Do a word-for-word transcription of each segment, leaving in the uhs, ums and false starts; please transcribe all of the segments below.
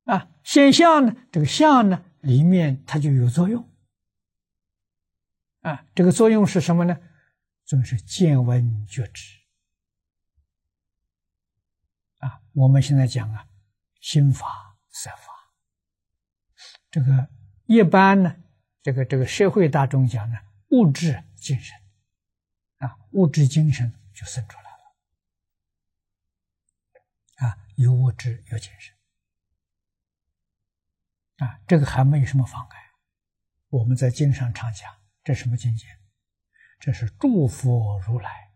啊，现象呢，这个相呢里面它就有作用。啊，这个作用是什么呢？作用是见闻觉知。啊，我们现在讲啊，心法、色法。这个一般呢，这个这个社会大众讲呢，物质精神。啊，物质精神就生出来了。啊，有物质有精神。啊，这个还没有什么妨碍。我们在经上常讲，这什么境界？这是诸佛如来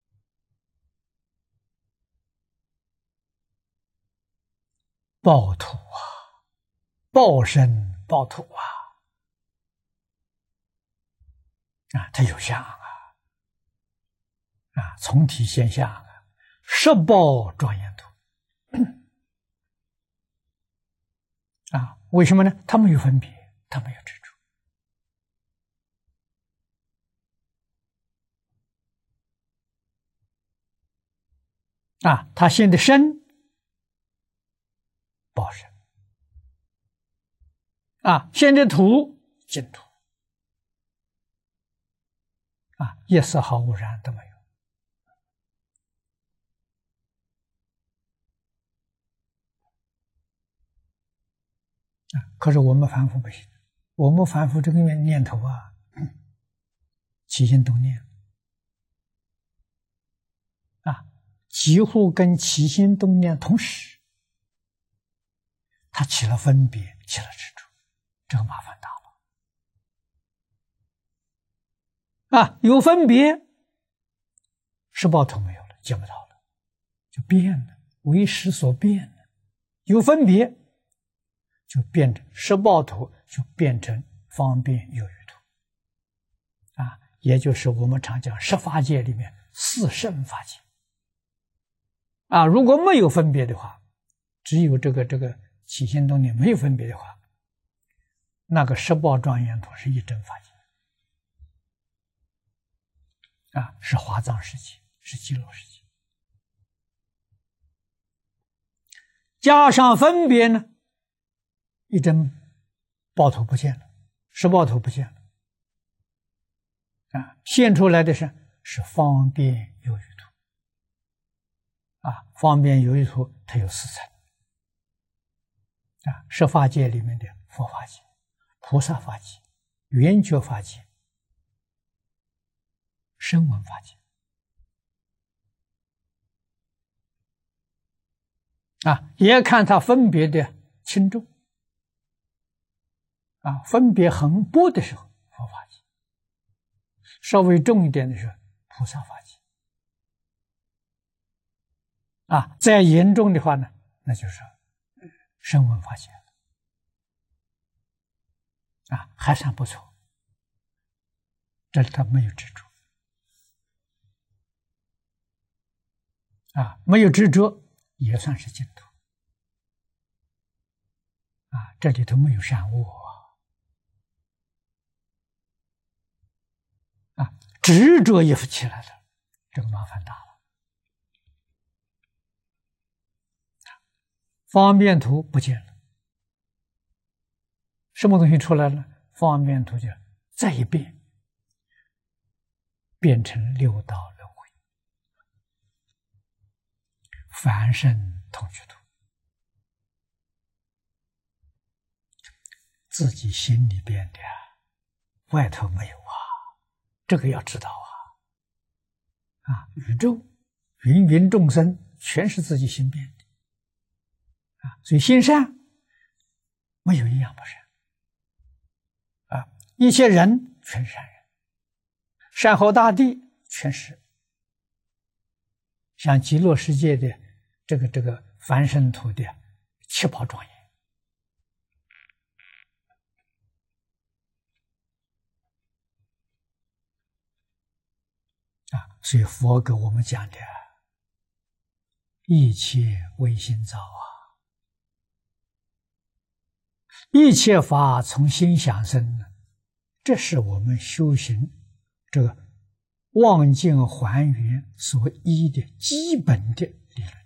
报土啊，报身报土啊。啊，它有相啊，啊，从体现相啊，十报庄严土。啊，为什么呢？它没有分别，它没有执着。啊，他现的身报身，啊，现的土净土，啊，一丝毫污染都没有。啊，可是我们凡夫不行，我们凡夫这个念头啊，起心动念，啊。几乎跟起心动念同时，它起了分别，起了执着，这个麻烦大了。啊，有分别，十报土没有了，见不到了，就变了，为识所变了。有分别，就变成十报土，就变成方便有余土。啊，也就是我们常讲十法界里面四圣法界。啊，如果没有分别的话，只有这个这个起心动念没有分别的话，那个十报庄严土是一真法界，啊，是华藏世界，是极乐世界。加上分别呢，一真报土不见了，十报土不见了，啊，现出来的是是方便有余土。啊，方便有余土，它有四层。啊，十法界里面的佛法界、菩萨法界、圆觉法界、声闻法界。啊，也看它分别的轻重。啊，分别很薄的时候，佛法界；稍微重一点的时候，菩萨法界。啊，再严重的话呢，那就是声闻法界了。啊，还算不错，这他没有执着。啊，没有执着也算是净土。啊，这里头没有善恶啊。啊，执着也起来了，这个麻烦大了。方便图不见了，什么东西出来了？方便图就再一变，变成六道轮回，凡圣同居图，自己心里边的，外头没有啊，这个要知道啊！啊，宇宙芸芸众生全是自己心变的。啊，所以心善没有一样不善。啊，一切人全善人，山河大地全是。像极乐世界的这个这个凡圣土的七宝庄严。啊，所以佛给我们讲的一切唯心造啊。一切法从心想生，这是我们修行这个望境还原所依的基本的理论。